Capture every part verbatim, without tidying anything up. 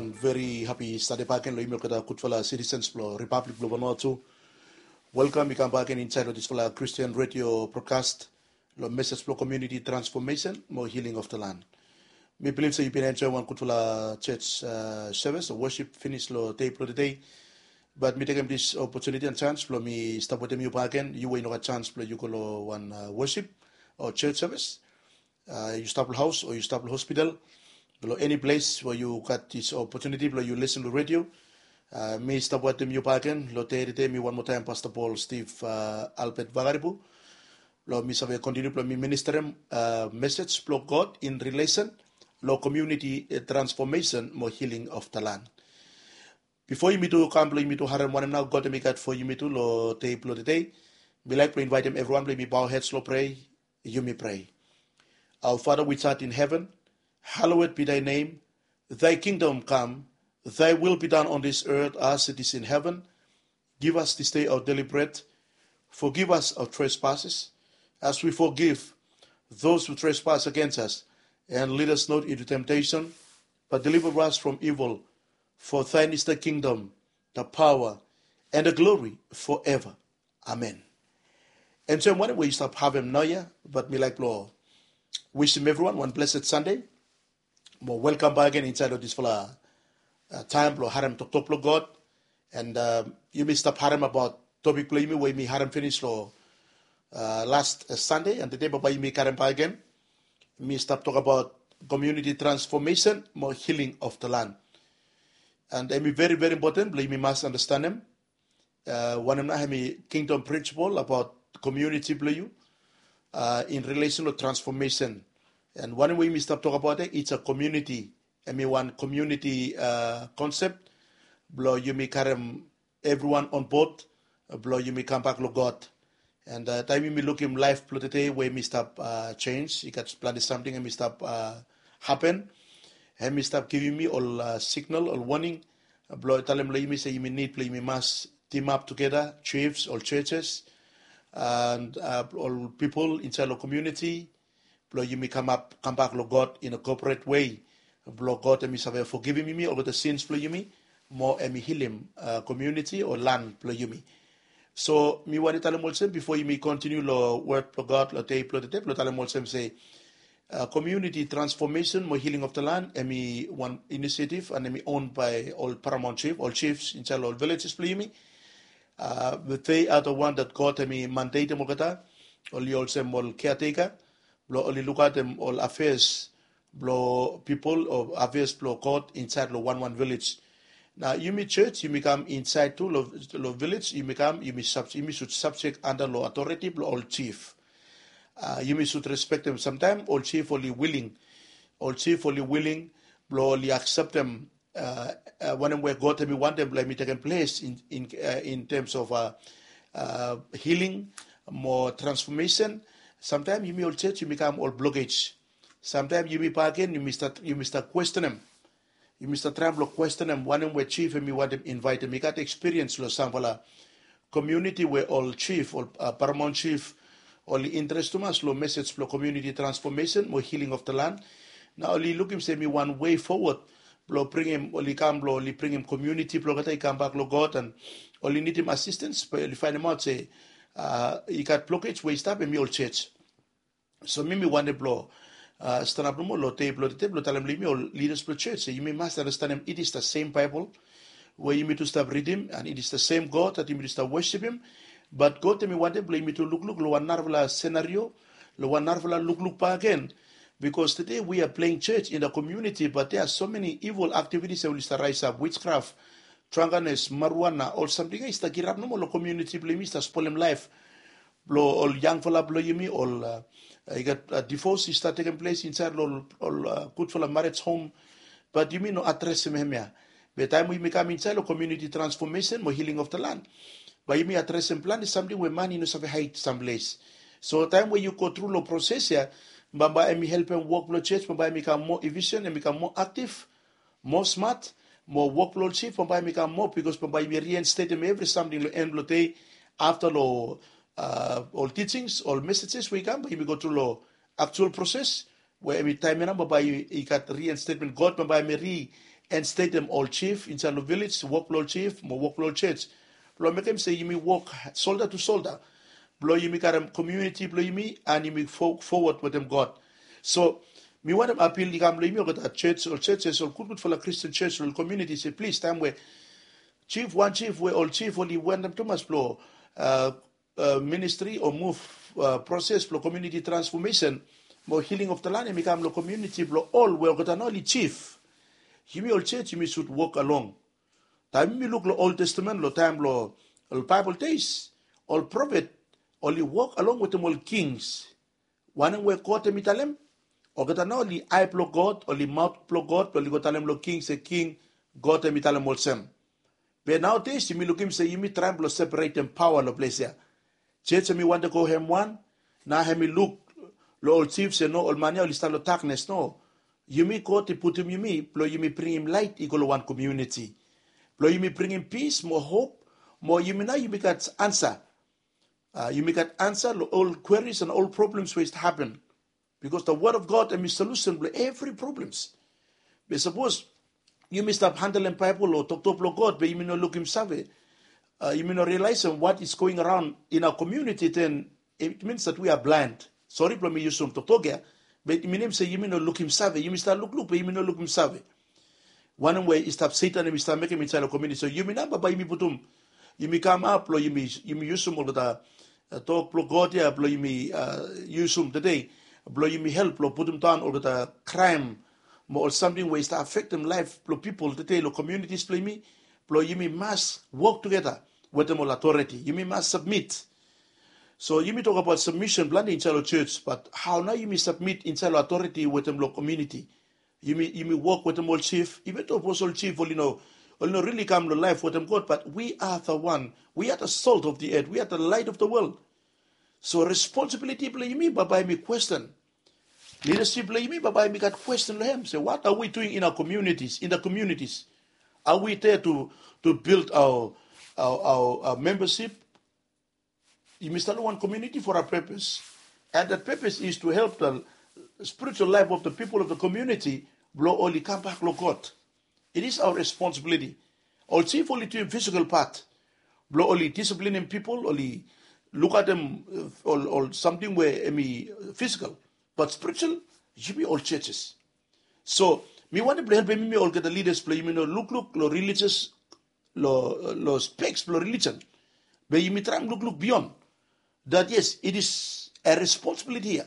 one very happy study back in Loimio Kata Kutfala Citizens Blo Republic Blo Vanuatu. Welcome, we come back in inside of this for Christian radio broadcast, lo message Blo community transformation, more healing of the land. We believe that you've been enjoying one Kutfala church uh, service, or worship finish lo day pro day. But me take this opportunity and chance, Blo me stop with you back again. You will know a chance, Blo you go one uh, worship or church service. Uh, you stop the house or you stop the hospital. Any place where you got this opportunity, where you listen to radio, uh, me stop with them you back in, lo te me one more time, Pastor Paul, Steve, uh, Albert Vagaribu, lo me save continue, lo me minister uh, message, lo God in relation, lo community uh, transformation, more healing of the land. Before you me to come, lo me to Haram one now, God me got for you me to lo te lo today. Me like to invite them everyone, let me bow heads, lo pray, you me pray. Our Father which art in heaven, hallowed be thy name, thy kingdom come, thy will be done on this earth as it is in heaven. Give us this day our daily bread. Forgive us our trespasses, as we forgive those who trespass against us. And lead us not into temptation, but deliver us from evil. For thine is the kingdom, the power, and the glory forever. Amen. And so when we stop having Noya, but me like Lord, wishing everyone one blessed Sunday. Well, welcome back again inside of this for uh, time, Blo Haram Tok Tok God. And uh, you may stop Haram about topic play me where me Haram finish lo uh, last uh, Sunday and the day before you may Haram back again. Me stop talk about community transformation, more healing of the land. And I mean very, very important, me must understand them. Uh, one of them kingdom principle about community play you uh, in relation to transformation. And one way we start talk about it, it's a community. I mean, one community uh, concept. Blow you may carry everyone on board. Blow you may come back to God. And uh, time you may look him life today where me stop uh, change. He got planted something and me stop uh, happen. And me stop giving me all uh, signal or warning. Blow tell him you may say you may need play me must team up together, chiefs or churches, and uh, all people inside the community. Blow you may come up, come back, Lord God, in a corporate way. Blow God, and me save forgiving me over the sins, blow you me, more and me heal him, uh, community or land, blow you me. So, me want to tell him also, before you may continue, Lord, word, blow God, Lord, tape, Lord, tape, Lord, tell him also, say, uh, community transformation, more healing of the land, and me one initiative, and me owned by all paramount chiefs, all chiefs inside all villages, blow you me. Uh, but they are the one that God, and me mandate them, or you also more caretaker. Blow only look at them all affairs, blow people or affairs blow court inside the one one village. Now you meet church, you become inside to the village, you become you may sub you may should subject under law authority, blow all chief. Uh, you may should respect them. Sometimes all chief only willing, all chief only willing, blow only accept them. Uh, uh, when we go to me want them let me take place in in uh, in terms of uh, uh, healing, more transformation. Sometimes you may all church, you become all blockage. Sometimes you may back in, you may start, you may start question them. You may start trying to question them. One of them chief and me want them invite them. You got experience, for example, a community where all chief, all uh, paramount chief, all the interest to us, low message for community transformation, more healing of the land. Now only look him say me one way forward. Blow bring him, only come, blow, only bring him community, blow he come back, blow God, and only need him assistance, but you find him out, say, uh, you got blockage where you stop in me all church. So me me want to blow uh stand up no more lo table the table tell them me all leaders for church. So you may must understand him. It is the same Bible where you need to start reading, and it is the same God that you need to start worship him. But God tell me want to blame me to look look lo one narvala scenario, lo one narvala look look back again. Because today we are playing church in the community, but there are so many evil activities that will start rise up, witchcraft, drunkenness, marijuana, or something is the girap no more lo community blame me start spoil him life. Blow all young fella blow you me all uh, you got uh, divorce is start taking place inside all all uh, good fella marriage home, but you mean no address him here. By the time we become inside a community transformation, more healing of the land. But you mean address and plan is something where money knows have a height someplace. So time where you go through the process here, Bamba and me help and work the church, Bamba become more efficient and become more active, more smart, more workload chief, Bamba become more because Bamba me reinstate them every something to end the day after the Uh, all teachings, all messages we come, but we go through the actual process where every time you know, you got reinstatement, God, by me re and state them all chief inside the village, walk lo chief, mo walk lo church. Blow make him say you me walk shoulder to shoulder. Blow you me them community blow you me and you me forward with them God. So me want them appeal the come you me got church or churches or good for a Christian church or community say please time where chief one chief where all chief only when them too much blow uh, uh, ministry or move uh, process for community transformation, more healing of the land and become the community blow all where got an only chief. You me all church you me should walk along. Time me look the Old Testament, lo time lo Bible days, all prophet, only walk along with them all kings. One way caught them italem, or got an only eye blow God, only mouth blow God, only got them lo king, say king, God them italem all sem. But nowadays, you me look him say, you me try to separate them power lo place here. Church me want to go him one, now he me look, lo old chief say no, all money, all style of darkness, no. You me caught to put him you me, blow you me bring him light, equal one community. Blow you may bring in peace, more hope, more you may now you may get answer. Uh, you may get answer to all queries and all problems which happen. Because the word of God and His solution to every problems. But suppose you may stop handling people or talk to God, but you may not look himself. Uh, you may not realize what is going around in our community, then it means that we are blind. Sorry, but me use some talk to but you may say you may not look himself. You may start look look, but you may not look himself. One way is stop Satan and we start making inside the community. So you may not buy me putum. You may come up, you may you may use some of the talk blow God yeah, blow you may use some today, blow you may help, blow put them down over the crime or something where start affect them life, blow people today, blow communities play me, blow you may must work together with them all authority. You may must submit. So you may talk about submission, blending inside the church, but how now you may submit inside authority with them blow community. You may you may walk with them all chief, even though all chief will you know, will not really come to life with them God, but we are the one, we are the salt of the earth, we are the light of the world. So responsibility play me, but by me question. Leadership play me, but by me got question to him. Say, what are we doing in our communities? In the communities, are we there to to build our our, our, our membership? You must have one community for a purpose, and that purpose is to help the spiritual life of the people of the community. Blow only come back, Lord God. It is our responsibility. All chief only to a physical part. Blow only disciplining people, only look at them uh, or, or something where I mean physical, but spiritual. You be all churches. So me want to help me all get the leaders play. You know look look lo religious lo lo specs lo religion. But you may try and look look beyond that. Yes, it is a responsibility here.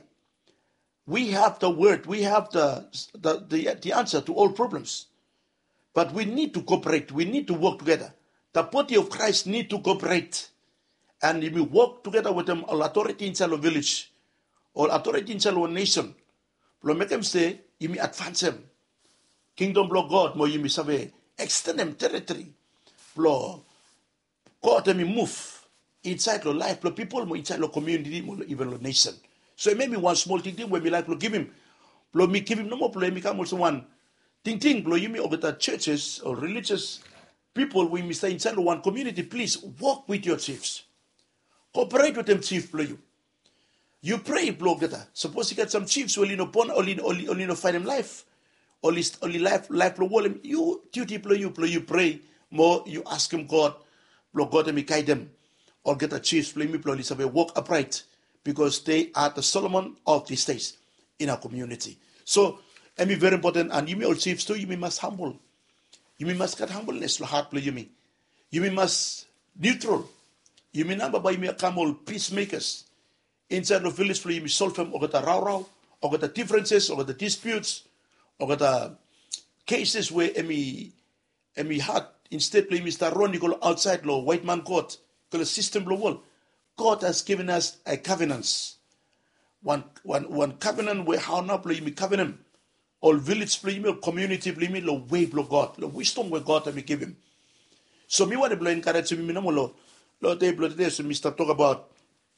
We have the word, we have the, the, the, the answer to all problems. But we need to cooperate, we need to work together. The body of Christ need to cooperate. And if we work together with them, all authority inside the village, all authority inside the nation, we make them say, you may advance them. Kingdom blow God, more you may say, extend them territory. Blow God, they may move inside the life, the people, more inside the community, more even the nation. So maybe one small thing thing where me like to give him, blow me give him no more play me come also one thing thing blow you me over the churches or religious people we must stay inside one community. Please work with your chiefs, cooperate with them chief blow you. You pray blow get that. Suppose you get some chiefs only no pon only only only no find them life, only only life life blow him. You duty blow you blow you pray more. You ask him God blow God and me guide them or get a chiefs blow me blow Elizabeth walk upright. Because they are the Solomon of these days in our community. So, and be very important, and you may all chiefs too, you may must humble. You may must get humbleness, the heart play you may. You may must neutral. You may number by you may come all peacemakers. Inside the village play you may solve them, or get the row row, or get the differences, or get the disputes, or get the cases where Emmy Emmy heart instead play Mister Ron, you go outside law, white man court, because the system blow wall. God has given us a covenant. One, one, one covenant where how now play me covenant. All village play me, community play me, the way blow God, the wisdom where God have give him. So me want to blow encourage me no more. Lord, they blow today. So Mister talk about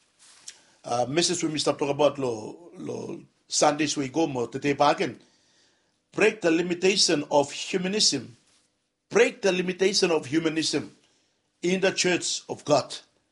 uh, message we Mister talk about lo lo Sundays we go more today bargain. Break the limitation of humanism. Break the limitation of humanism in the church of God.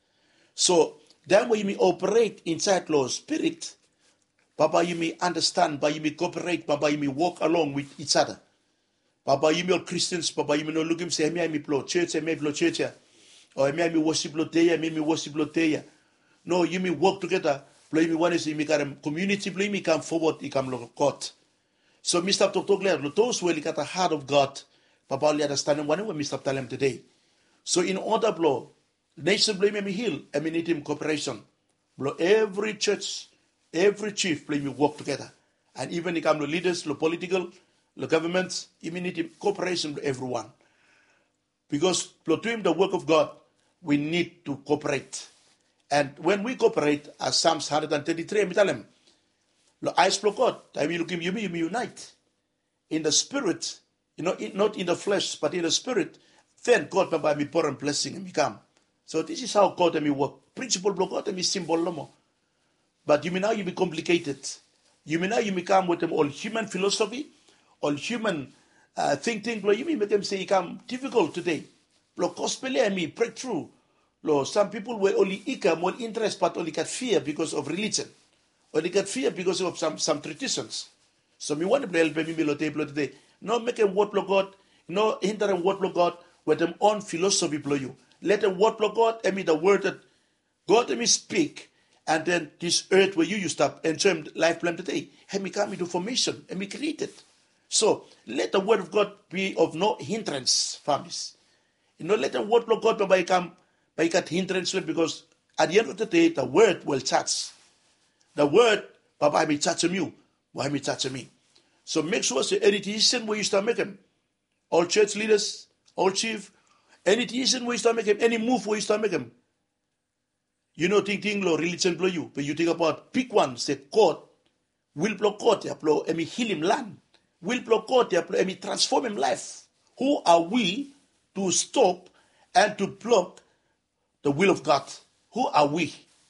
So, then when you may operate inside Lord's spirit, Baba, you may understand, but you may cooperate, Baba, you may walk along with each other. Papa, you all Christians, Papa, you know, look him say, me, me, blow church, me, blow church, or me, me worship, blow day, me, me worship, blow day. No, you me work together, play me one is, me, community, play me, come forward, he come look God. So, Mister Talk Talk, those who got the heart of God, Papa, only understand one way, Mister Tell him today. So, in order, blow, nation, blame me heal, and we need him cooperation. Blow every church, every chief, play me work together. And even if come the leaders, the political, the governments, you need cooperation with everyone. Because to do the work of God, we need to cooperate. And when we cooperate, as Psalms one thirty-three, I tell them, I explore God, I mean, you me, you unite. In the spirit, you know, not in the flesh, but in the spirit, then God by me pour and blessing and me come. So this is how God and me work. Principle block God and me symbol no more. But you mean now you be complicated. You mean now you become with them all human philosophy, all human uh, thinking. You mean make them say you come difficult today. Lo gospel I mean breakthrough. Lo some people were only eager, more interest, but only got fear because of religion. Only got fear because of some some traditions. So me want to help me lo table today. No make them word block God. No hinder them word block God with them own philosophy blow you. Let them word block God. I mean the word that God let me speak. And then this earth where you used to enjoy life plan today, and me come into formation, and me created. So let the word of God be of no hindrance, families. You know, let the word of God by come by got hindrance because at the end of the day, the word will touch. The word, Baba, I may touch you, why me touch me. So make sure say any decision where you start making, all church leaders, all chief, any decision where you start making, any move where you start making. You know, think, think, lo, religion blow you. But you think about, pick one, say, God, will blow God, ya blow, and me heal him land. Will blow God, ya blow, and me transform him life. Who are we to stop and to block the will of God? Who are we?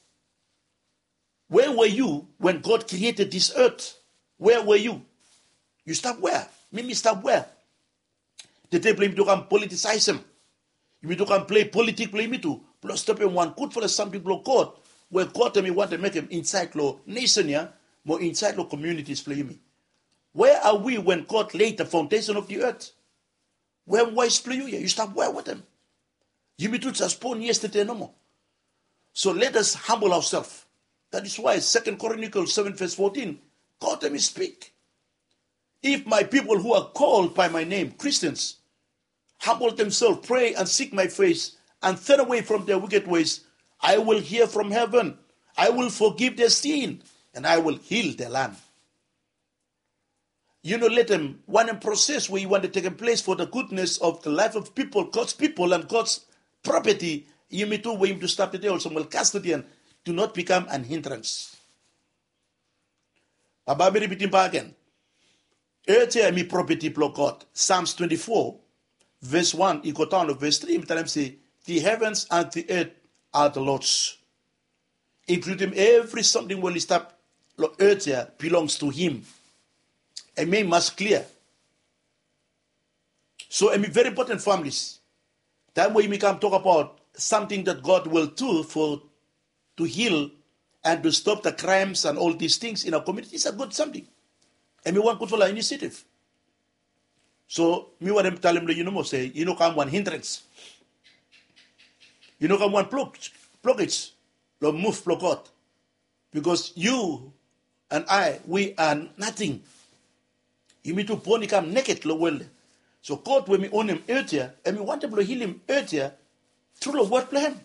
Where were you when God created this earth? Where were you? You stop where? Mimi stop where? The day blame to come politicize him. You mean to come play politics, play me too. Plus stop him one good for the some people God. Where God tell me want to make him inside law nation, yeah, more inside law communities play me. Where are we when God laid the foundation of the earth? Where wise play you? Yeah, you stop where with them. You mean to just born yesterday no more. So let us humble ourselves. That is why Second Chronicles seven verse fourteen, God let me speak. If my people who are called by my name, Christians, humble themselves, pray and seek my face, and turn away from their wicked ways, I will hear from heaven. I will forgive their sin, and I will heal their land. You know, let them one and process where you want to take a place for the goodness of the life of people, God's people and God's property. You may do where you to stop today also will custodian. Do not become an hindrance. Baba me repeating back again. Earth me property block God. Psalms twenty-four, verse one, you go down to verse three, tell him say, the heavens and the earth are the Lord's. Including every something will stop earth here belongs to him. And make much clear. So I mean very important families. That way we can talk about something that God will do for to heal and to stop the crimes and all these things in our community is a good something. And we want good for our initiative. So me want to tell him you know say you know come one hindrance. You know come one block blockage. Lo move block out. Because you and I we are nothing. You mean to born come naked lo well. So God when we own him earlier and we want to heal him earlier through the word plan.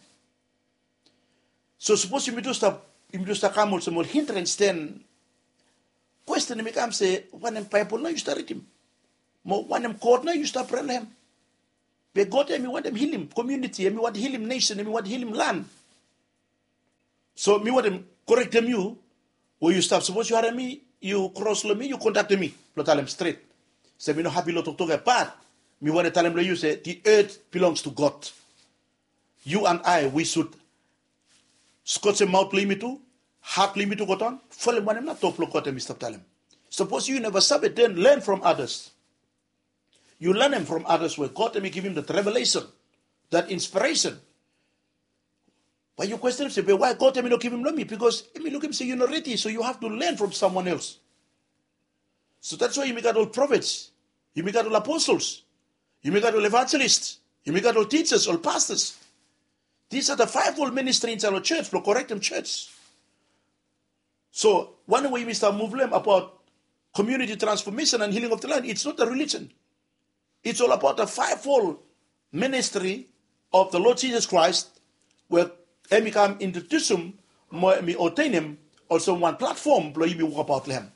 So suppose you mean to stop you mean to start come also more hindrance then question me come say one em Bible now you start read him. Mo one em court now you start pray him. But God and me want him heal him community and me want heal him nation and me want heal him land. So me want him correct him you or you stop. Suppose you are me, you cross me, you contact me. Lo tell him straight. Say me no happy lot to talk apart. Me want to tell him you say the earth belongs to God. You and I we should Scotch mouth play me too, heart play me to go on. Follow one not top look at him, Mister Tell him. Suppose you never saw it, then learn from others. You learn him from others where God may give him that revelation, that inspiration. But you question him, say, but why God may not give him me? Because he may look him say you're not ready, so you have to learn from someone else. So that's why you make all prophets. You may got all apostles. You may got all evangelists. You may got all teachers, all pastors. These are the fivefold ministry in our church, the correct them church. So one way we start moving about community transformation and healing of the land, it's not a religion. It's all about the fivefold ministry of the Lord Jesus Christ, where we come introduce him, we obtain him, also one platform, where you walk about them.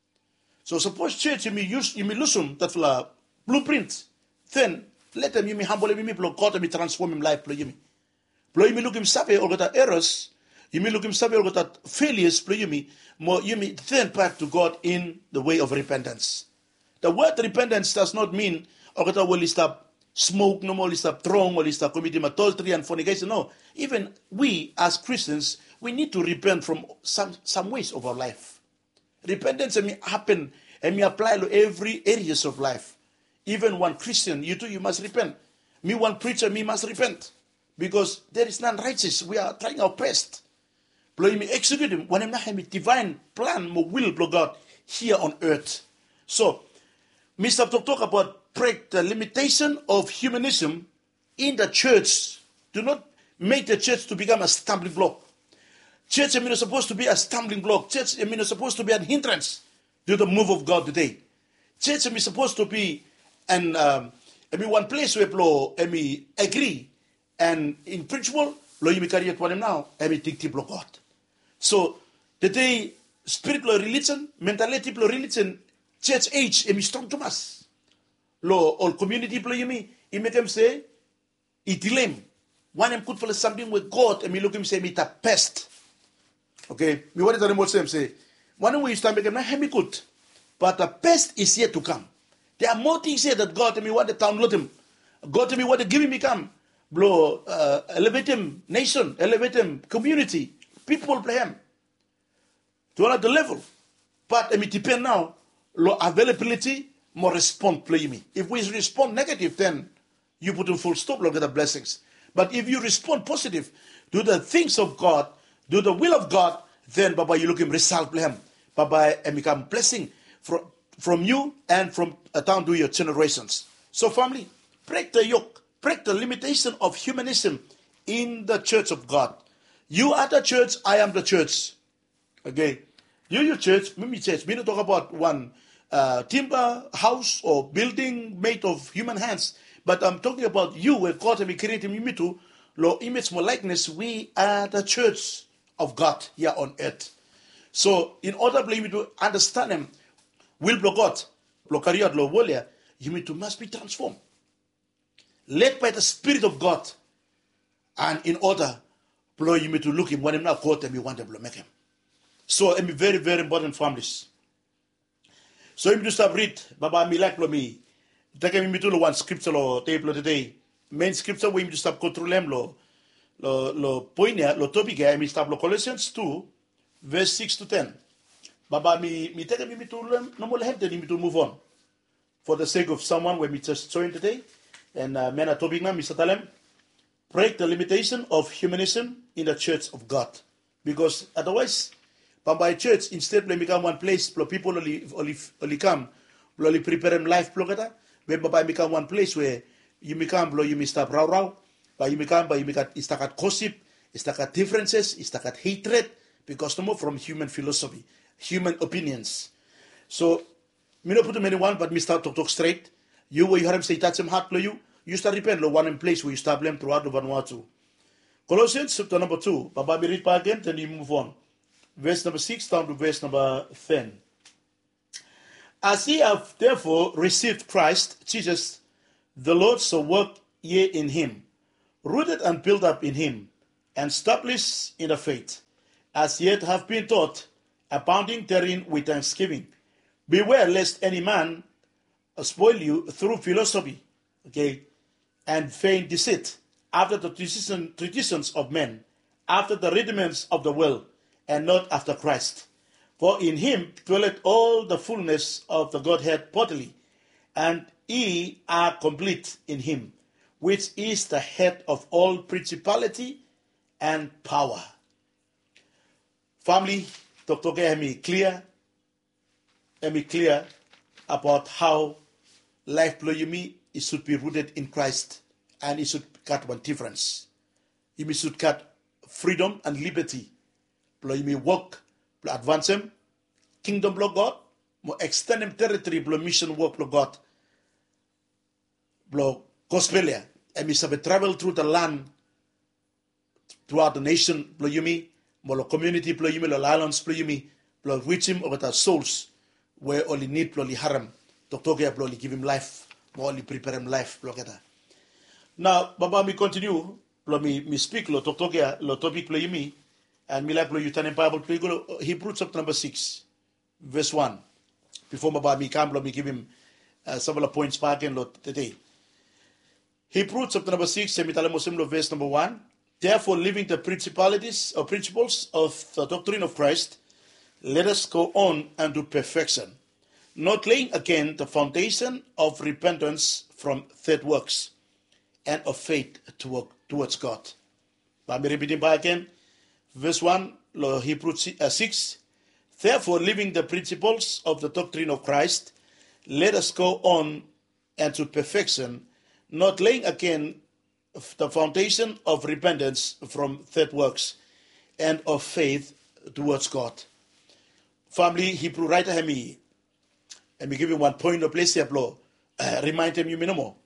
So suppose church, you may use, you may listen that for blueprint, then let them, you may humble him, you may God, you may transform him life, you may. You may look him sabe or got errors, you may look him sabe or got failures, you may, more, you may turn back to God in the way of repentance. The word repentance does not mean, or got will stop smoke, no more stop wrong, or stop committing adultery and fornication. No, even we as Christians, we need to repent from some, some ways of our life. Repentance may happen and may apply to every areas of life. Even one Christian, you too, you must repent. Me, one preacher, me must repent. Because there is none righteous. We are trying our best. Blow me execute him. When I'm not having divine plan, my will, blow God, here on earth. So, Mister to talk about break the limitation of humanism in the church. Do not make the church to become a stumbling block. Church is not supposed to be a stumbling block. Church is not supposed to be an hindrance to the move of God today. Church is supposed to be an um, I mean one place where people I mean, agree and in principle, lo you carry it one now. I mean think people God. So today spiritual religion, mentality religion, church age I mean strong to us. Lo all community people you mean, you make them say it dilemma. One am good for something with God and me look him say me ta pest. Okay, me what is the remote same say? One way you start making not good, but the pest is yet to come. There are more things here that God to me want to download him. God to me want to give him become. Blow, uh, elevate him, nation, elevate him, community, people play him. To another level. But I mean depend now, low availability, more respond play me. If we respond negative, then you put in full stop, look at the blessings. But if you respond positive, do the things of God, do the will of God, then Baba you look him result play him. Baba and become blessing from from you and from uh, down to your generations. So family, break the yoke, break the limitation of humanism in the church of God. You are the church, I am the church. Okay, you your church, me church. We don't talk about one uh, timber house or building made of human hands, but I'm talking about you. Where God has created me to, Lord, image more likeness. We are the church of God here on earth. So, in order for you to understand Him, will blow God, blow career, blow warrior, you need to must be transformed, led by the Spirit of God, and in order, blow you need to look Him when Him not God and we want to blow make Him. So, it be very very important families. So, if you start read, Baba me like blow me, take me to one scripture lo table today. Main scripture we to stop control them lo lo lo point lo topic I me stop lo Colossians two. Verse six to ten. Baba, me, me take me to learn, no more help me to move on. For the sake of someone when we just joined today, and uh, men are topic now, Mister Talem, break the limitation of humanism in the church of God. Because otherwise, Baba church, instead, we become one place, people only, only, only come, only prepare them life, when Baba become one place where you become, you may stop row row, but you become, but you become, it's like gossip, it's like differences, it's like hatred, because no more from human philosophy, human opinions. So, me not put them anyone, but me start to talk straight. You, where you hear him say, touch him heart, you, you start repent, lo one in place where you start blame throughout the Vanuatu. Colossians chapter number two, Baba, me read back again, then you move on. Verse number six down to verse number ten. As ye have therefore received Christ, Jesus, the Lord, so work ye in him, rooted and built up in him, and established in the faith, as yet have been taught, abounding therein with thanksgiving. Beware lest any man spoil you through philosophy, okay, and vain deceit, after the tradition, traditions of men, after the rudiments of the world, and not after Christ. For in him dwelleth all the fullness of the Godhead bodily, and ye are complete in him, which is the head of all principality and power. Family, Doctor K, me clear, me clear about how life blow you me, it should be rooted in Christ, and it should cut one difference. You should cut freedom and liberty. Blow you me work, blow advance him, kingdom blow God, more extend him territory, blow mission work blow God, blow gospelia, and we have travel through the land, throughout the nation, blow you me, more community blow you me, lo islands blow you me, blow reach him over the souls, where only need blow haram, Doctor blow give him life, more only prepare him life, blow get that. Now, Baba, me continue. Lo me me speak lo Doctor lo topic blow you me, and me like blow you turn in Bible play go Hebrews chapter number six, verse one. Before Baba me come, blow me give him uh, several points back in lo today. Hebrews chapter number six, verse number one. Therefore, leaving the principalities or principles of the doctrine of Christ, let us go on unto perfection, not laying again the foundation of repentance from dead works and of faith to work towards God. But me repeating back again, verse one, Hebrews six. Therefore, leaving the principles of the doctrine of Christ, let us go on unto perfection, not laying again the foundation of repentance from dead works and of faith towards God. Family, Hebrew writer, let me, let me give you one point of place here, blow. Uh, remind him you no more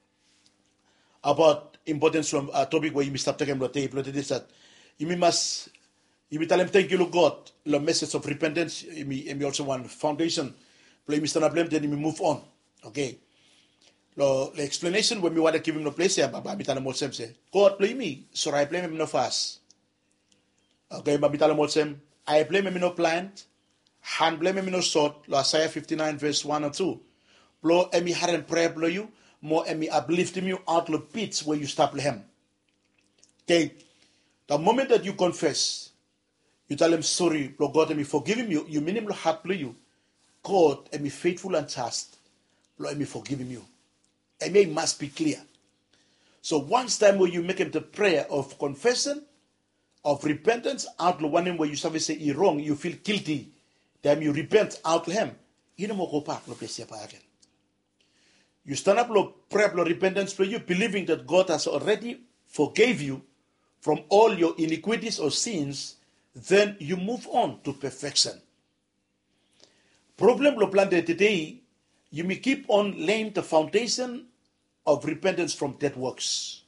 about importance from a topic where you must stop taking the tape, this that you must, you tell him thank you to God, the message of repentance, you also want foundation, you must not blame, then you move on, okay? The explanation when we want to give him no place here, Baba Bitala Mosem say, God blame me, so I blame him no fast. Okay, Baba Bitala Mosem, I blame him no plant, hand blame him no sword, Isaiah fifty-nine verse one and two. Blow emi haren prayer blow you, more emi uplift him you out of the pits where you stop him. Okay, the moment that you confess, you tell him sorry, blow God emi forgive him you, you mean him heart blow you. God emi faithful and just, blow emi forgive him you. And it must be clear. So once time where you make him the prayer of confession, of repentance, out to one where you say you're wrong, you feel guilty, then you repent out to him. You don't go back, no place again. You stand up, no prayer, no repentance for you, believing that God has already forgave you from all your iniquities or sins, then you move on to perfection. Problem lo planted today, you may keep on laying the foundation of repentance from dead works.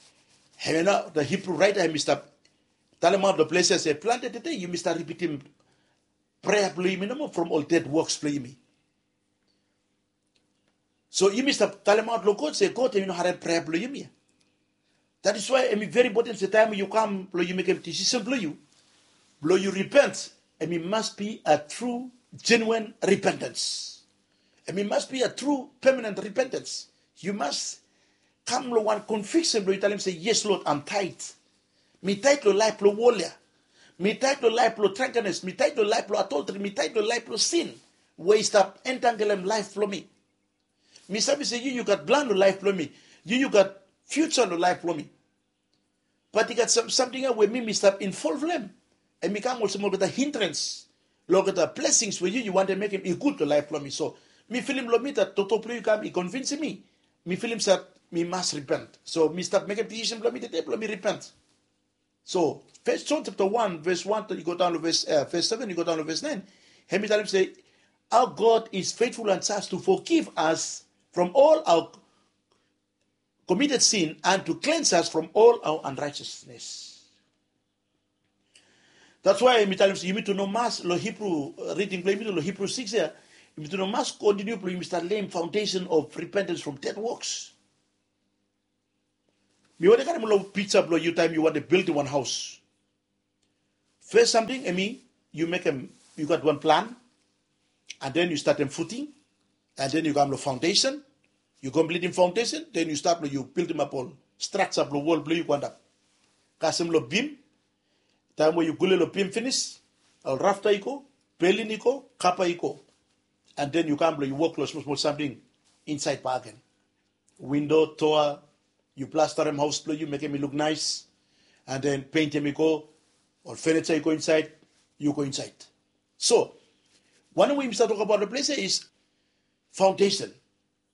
The Hebrew writer, Mister Talema of the places, say, planted today, you may start repeating prayer, play me, no from all dead works, play me. So you may start Talema of the God, say, God, you know how to prayer, play me. That is why it's very important the time you come, you make a decision, blow you, blow you repent, and it must be a true, genuine repentance. And it must be a true, permanent repentance. You must come to one conviction, you tell him, say, yes, Lord, I'm tight. Me tight to life, lo warrior. Me tight to life, lo drunkenness. Me tight to life, lo adultery. Me tight to life, lo sin. Waste up, entangle him life for me. Me sabi say, you, you got plan to life for me. You, you got future to life for me. But you got some, something else where me, me stop involve them. And me come also more with the hindrance. Look at the blessings where you, you want to make him good to life for me. So, me feel him lo me that Toto play come, he convince me. Me feel him that me must repent. So, me start making decision lo me today, lo me repent. So, First John chapter one, verse one, you go down to verse, uh, verse seven, you go down to verse nine. He tell him say, our God is faithful and just to forgive us from all our committed sin and to cleanse us from all our unrighteousness. That's why I tell him, you need to know mass, lo Hebrew reading, play me to Hebrew six here. You need to know mass continue, you must start laying foundation of repentance from dead works. You want to get a pizza blow you time you want to build one house. First something, I mean, you make a, you got one plan, and then you start a footing, and then you got a foundation, you complete the foundation, then you start, you build them up all, structure up the wall, blue you want up. Kasem lo beam, time where you gule lo beam finish, al rafter iko, belly niko, kappa iko, and then you come, you work close with something inside bargain. Window, door, you plaster them house, you make them look nice, and then paint them go, or furniture you go inside, you go inside. So, one way we start talking about the place is foundation.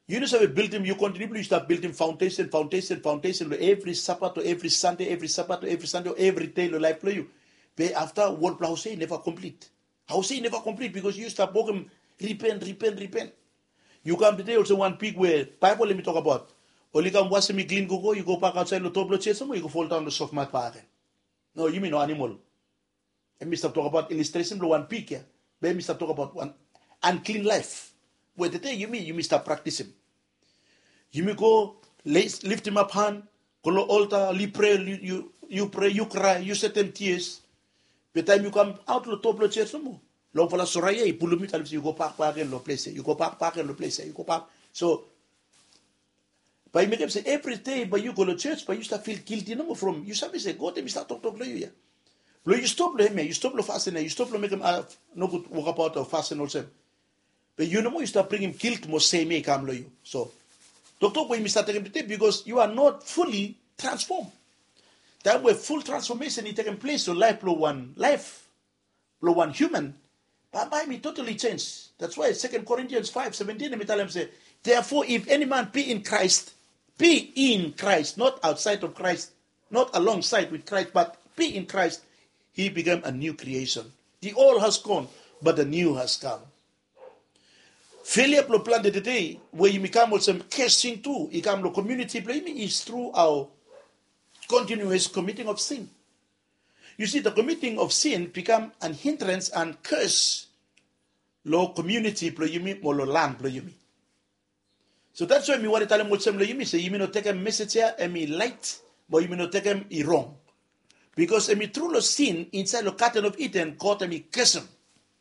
You know, so we build him, you continue to start building foundation, foundation, foundation, every Sabbath, or every Sunday, every Sabbath, or every Sunday, or every day, the life for you. But after what how say never complete. How say never complete because you start walking, repent, repent, repent. You come today also one peak where Bible let me talk about. Only come wash me clean go go, you go back outside the top chest, you go fall down the soft mat park. No, you mean no animal. And Mister talk about illustration one peak here. Then Mister talk about one unclean life. Where the day you mean you Mister practicing. You may go lift him up hand, go to altar, you pray, you, you you pray, you cry, you set them tears. By the time you come out to the top of the church, no long for the Soraya, you pull me, you go back, back in the place, you go back, back in the place, you go back. So, by make them say every day, but you go to church, but you start feel guilty no from you start say, go to me, start talk talk to you. Yeah. But you stop him, you stop the fasting, you stop make him uh, no good walk about or fasting also. But you know, you start bringing guilt, most say me come to you. So, Doctor, when you start taking the because you are not fully transformed. That way, full transformation is taking place. So life, blow one life, blow one human, but by me totally changed. That's why Second Corinthians five seventeen, let me tell them say, therefore, if any man be in Christ, be in Christ, not outside of Christ, not alongside with Christ, but be in Christ, he became a new creation. The old has gone, but the new has come. Failure to plan the day where you become also cursing too, you become the community blaming is through our continuous committing of sin. You see, the committing of sin become an hindrance and curse. Low community blaming or land blaming. So that's why me want to tell them what some blaming say. You may not take a message here and me light, but you may not take them wrong, because me through the sin inside the Garden of Eden, God and me curse him.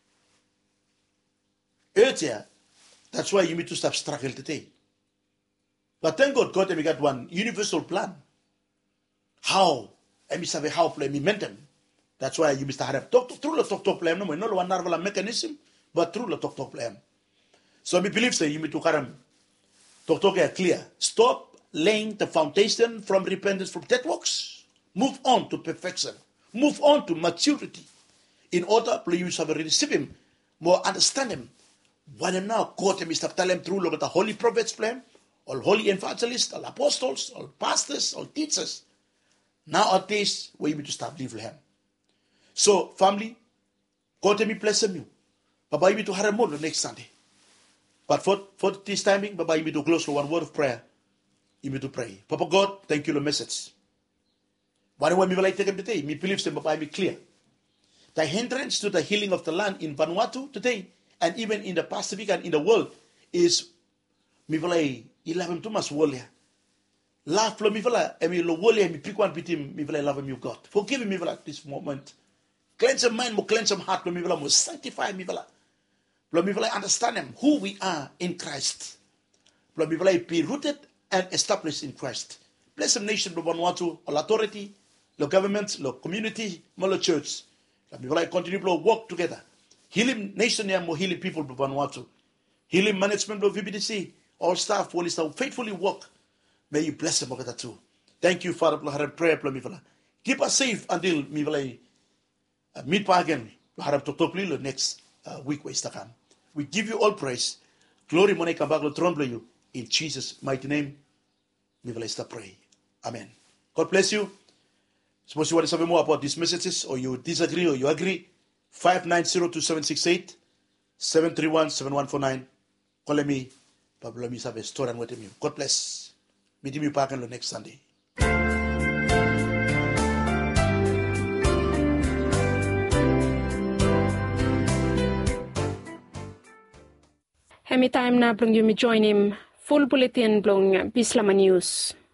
Earlier. That's why you need to stop struggling today. But thank God, God, we got one universal plan. How? And we have a how plan, we meant them. That's why you must have talk through the talk talk plan. No, not one narrow mechanism, but through the talk talk plan. So we believe say you need to karam talk talk clear. Stop laying the foundation from repentance from dead works. Move on to perfection. Move on to maturity. In order for you to receive him, more understand him. What am now quote him, Mister Tell him through look at the holy prophets plan, all holy evangelists, all apostles, all pastors, all teachers. Nowadays, we need to start living him. So, family, quote him, bless him you. Baba, you need to have a more the next Sunday. But for, for this timing, Baba, you need to close for one word of prayer. You need to pray. Papa God, thank you for the message. Why do we like take him today? Me believes him, Baba, I be clear. The hindrance to the healing of the land in Vanuatu today, and even in the Pacific and in the world, is mivalai eleven to mas wolia. Love lo mivala, and me lo wolia, me pick one bit him, mivalai love him, you God. Forgive him, mivala, at this moment. Cleanse him mind, mo cleanse him heart, lo mivala, mo sanctify mivala. Lo mivalai understand him, who we are in Christ. Lo mivalai be rooted and established in Christ. Bless the nation, lo Vanuatu, all authority, lo government, lo community, lo church. Lo mivalai continue to work together. Healing nation and more healing people of Vanuatu. Healing management of V B D C. All staff will faithfully work. May you bless them over that too. Thank you, Father, for our prayer. Keep us safe until we will meet again. The next uh, week ways to come. We give you all praise. Glory, Monica Baglo, tremble you. In Jesus' mighty name, we will start pray. Amen. God bless you. Suppose you want to say more about these messages, or you disagree, or you agree. five nine zero two seven six eight, seven three one seven one four nine. Call me. Pablo mi sabe store and with you. God bless. Meet you back on the next Sunday. Hemi time na blong you me join him full bulletin blong Bislama News.